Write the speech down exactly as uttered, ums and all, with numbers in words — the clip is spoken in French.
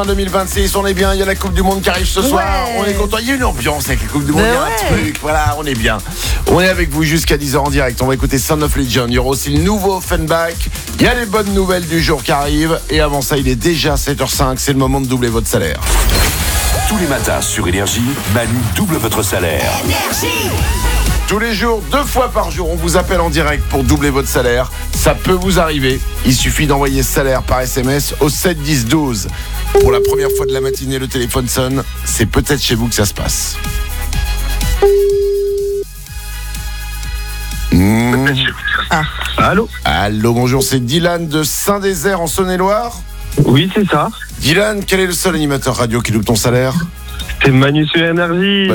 deux mille vingt-six, on est bien, il y a la Coupe du Monde qui arrive ce soir, Ouais. on est content, il y a une ambiance avec la Coupe du Monde, il y a un Ouais. truc, voilà, on est bien. On est avec vous jusqu'à dix heures en direct, on va écouter Sound of Legend, il y aura aussi le nouveau Offenbach, il y a les bonnes nouvelles du jour qui arrivent, et avant ça, il est déjà sept heures cinq, c'est le moment de doubler votre salaire. Tous les matins sur Énergie, Manu double votre salaire. Tous les jours, deux fois par jour, on vous appelle en direct pour doubler votre salaire. Ça peut vous arriver. Il suffit d'envoyer salaire par S M S au sept dix douze. Pour la première fois de la matinée, le téléphone sonne. C'est peut-être chez vous que ça se passe. Mmh. Ah. Allô? Allô, bonjour, c'est Dylan de Saint-Désert en Saône-et-Loire. Oui, c'est ça. Dylan, quel est le seul animateur radio qui double ton salaire ? C'est Manu sur Énergie.